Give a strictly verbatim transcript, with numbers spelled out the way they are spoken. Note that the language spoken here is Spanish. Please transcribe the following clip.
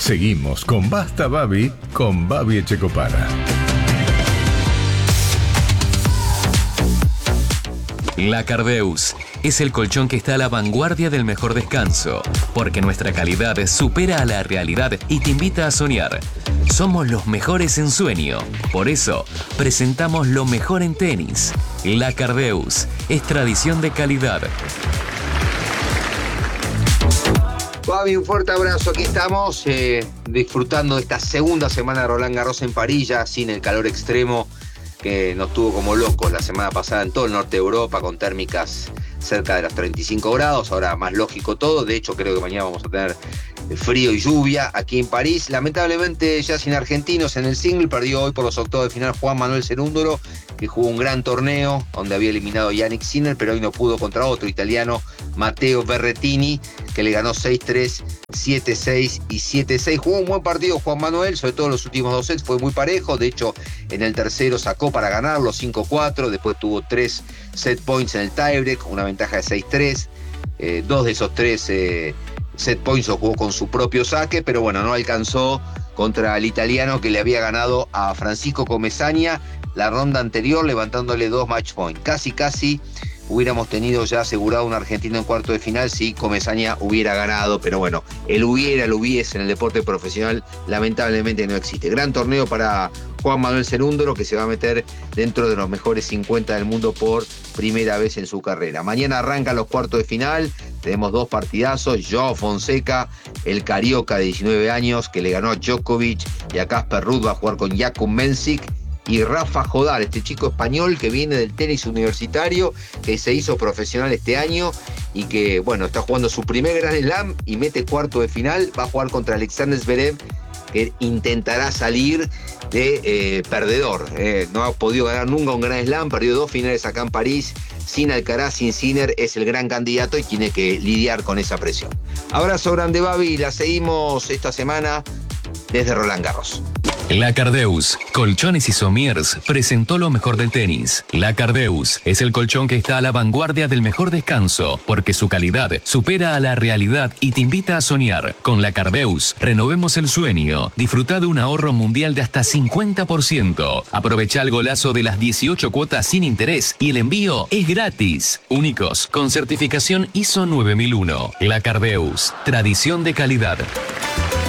Seguimos con Basta Babi, con Babi Echecopara. La Cardeus es el colchón que está a la vanguardia del mejor descanso, porque nuestra calidad supera a la realidad y te invita a soñar. Somos los mejores en sueño, por eso presentamos lo mejor en tenis. La Cardeus es tradición de calidad. Babi, un fuerte abrazo. Aquí estamos eh, disfrutando de esta segunda semana de Roland Garros en París, ya sin el calor extremo que nos tuvo como locos la semana pasada en todo el norte de Europa, con térmicas cerca de los treinta y cinco grados. Ahora más lógico todo. De hecho, creo que mañana vamos a tener frío y lluvia aquí en París. Lamentablemente ya sin argentinos en el single. Perdió hoy por los octavos de final Juan Manuel Cerúndolo, que jugó un gran torneo donde había eliminado a Yannick Sinner, pero hoy no pudo contra otro italiano, Matteo Berrettini, que le ganó seis tres, siete seis y siete seis. Jugó un buen partido Juan Manuel, sobre todo los últimos dos sets fue muy parejo. De hecho, en el tercero sacó para ganarlo cinco cuatro, después tuvo tres set points en el tiebreak, una ventaja de seis tres. Eh, dos de esos tres eh, set points los jugó con su propio saque, pero bueno, no alcanzó contra el italiano que le había ganado a Francisco Comesaña la ronda anterior, levantándole dos match points. Casi, casi hubiéramos tenido ya asegurado un argentino en cuarto de final si Comesaña hubiera ganado, pero bueno, el hubiera, el hubiese en el deporte profesional lamentablemente no existe. Gran torneo para Juan Manuel Cerúndolo, que se va a meter dentro de los mejores cincuenta del mundo por primera vez en su carrera. Mañana arrancan los cuartos de final, tenemos dos partidazos. Joao Fonseca, el carioca de diecinueve años, que le ganó a Djokovic y a Casper Ruud, va a jugar con Jakub Mensik. Y Rafa Jodar, este chico español que viene del tenis universitario, que se hizo profesional este año y que, bueno, está jugando su primer Grand Slam y mete cuarto de final. Va a jugar contra Alexander Zverev, que intentará salir de eh, perdedor. Eh, no ha podido ganar nunca un Grand Slam, perdió dos finales acá en París. Sin Alcaraz, sin Sinner, es el gran candidato y tiene que lidiar con esa presión. Abrazo grande, Babi, la seguimos esta semana desde Roland Garros. La Cardeus, Colchones y Somiers, presentó lo mejor del tenis. La Cardeus es el colchón que está a la vanguardia del mejor descanso, porque su calidad supera a la realidad y te invita a soñar. Con La Cardeus, renovemos el sueño. Disfruta de un ahorro mundial de hasta cincuenta por ciento. Aprovecha el golazo de las dieciocho cuotas sin interés y el envío es gratis. Únicos, con certificación I S O nueve mil uno. La Cardeus, tradición de calidad.